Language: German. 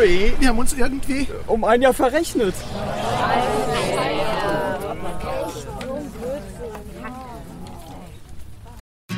Nee, wir haben uns irgendwie... Um ein Jahr verrechnet.